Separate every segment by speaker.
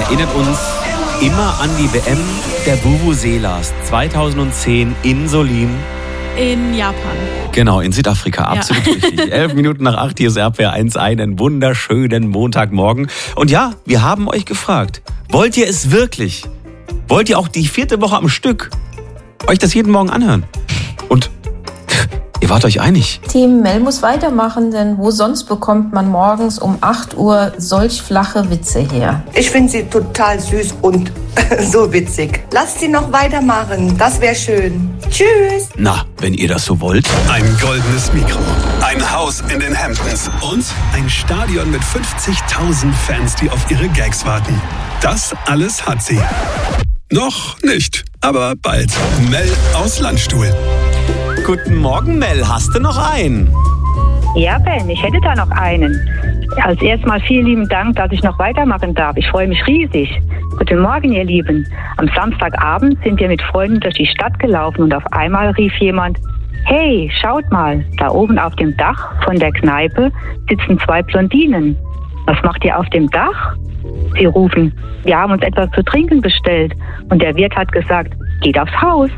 Speaker 1: erinnert uns immer an die WM der Vuvuzelas 2010 in Solin.
Speaker 2: In Japan.
Speaker 1: Genau, in Südafrika, absolut richtig. 11 Minuten nach 8, hier ist RPR 1, einen wunderschönen Montagmorgen. Und ja, wir haben euch gefragt, wollt ihr es wirklich? Wollt ihr auch die 4. Woche am Stück euch das jeden Morgen anhören? Und ihr wart euch einig.
Speaker 3: Team Mel muss weitermachen, denn wo sonst bekommt man morgens um 8 Uhr solch flache Witze her?
Speaker 4: Ich finde sie total süß und so witzig. Lasst sie noch weitermachen, das wäre schön. Tschüss.
Speaker 1: Na, wenn ihr das so wollt.
Speaker 5: Ein goldenes Mikro, ein Haus in den Hamptons und ein Stadion mit 50.000 Fans, die auf ihre Gags warten. Das alles hat sie. Noch nicht, aber bald. Mel aus Landstuhl.
Speaker 1: Guten Morgen, Mel. Hast du noch einen?
Speaker 6: Ja, Ben, ich hätte da noch einen. Als erstes mal vielen lieben Dank, dass ich noch weitermachen darf. Ich freue mich riesig. Guten Morgen, ihr Lieben. Am Samstagabend sind wir mit Freunden durch die Stadt gelaufen und auf einmal rief jemand: Hey, schaut mal, da oben auf dem Dach von der Kneipe sitzen 2 Blondinen. Was macht ihr auf dem Dach? Sie rufen: Wir haben uns etwas zu trinken bestellt. Und der Wirt hat gesagt: Geht aufs Haus.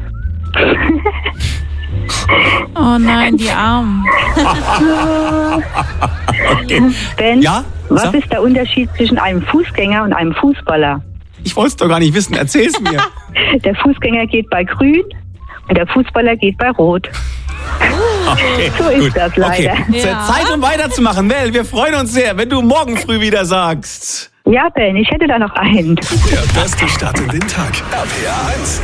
Speaker 2: Oh nein, die Armen.
Speaker 1: Okay.
Speaker 6: Ben,
Speaker 1: Ja?
Speaker 6: was
Speaker 1: Sag.
Speaker 6: ist der Unterschied zwischen einem Fußgänger und einem Fußballer?
Speaker 1: Ich wollte es doch gar nicht wissen. Erzähl's mir.
Speaker 6: Der Fußgänger geht bei Grün und der Fußballer geht bei Rot.
Speaker 1: Okay,
Speaker 6: So ist das leider.
Speaker 1: Okay.
Speaker 2: Ja.
Speaker 1: Zeit, um weiterzumachen. Mel, wir freuen uns sehr, wenn du morgen früh wieder sagst.
Speaker 6: Ja, Ben, ich hätte da noch einen.
Speaker 5: Der beste Start in den Tag. RPR 1.